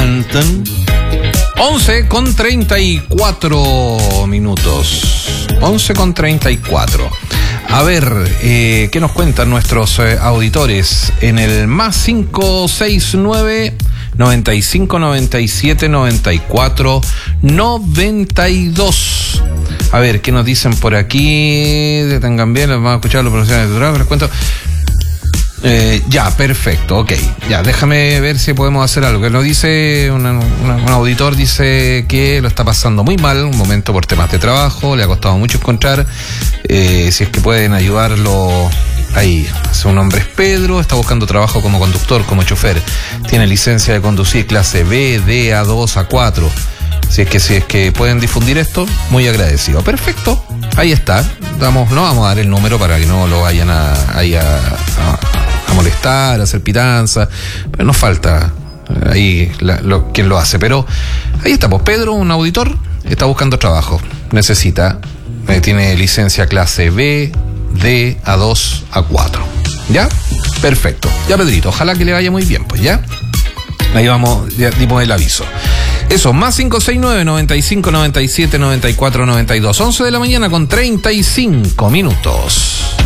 Tan, tan. 11:34 minutos. 11:34. A ver, ¿qué nos cuentan nuestros auditores? En el más 569 95 97 94 92. A ver, ¿qué nos dicen por aquí? Detengan bien, vamos a escuchar los profesionales de trabajo, les cuento. Ya, perfecto, ok. Ya, déjame ver si podemos hacer algo. Que nos dice, un auditor dice que lo está pasando muy mal, un momento por temas de trabajo, le ha costado mucho encontrar. Si es que pueden ayudarlo ahí. Su nombre es Pedro, está buscando trabajo como conductor, como chofer. Tiene licencia de conducir clase B, D, A2, A4. Si es que pueden difundir esto, muy agradecido. Perfecto, ahí está. No vamos a dar el número para que no lo vayan a molestar, a hacer pitanza, pero nos falta ahí quien lo hace. Pero ahí está, pues Pedro, un auditor, está buscando trabajo, necesita, tiene licencia clase B, D, A2, A4. ¿Ya? Perfecto. Ya, Pedrito, ojalá que le vaya muy bien, pues, ¿ya? Ahí vamos, ya dimos el aviso. Eso, más 569 95 97 94 92. 11 de la mañana con 35 minutos.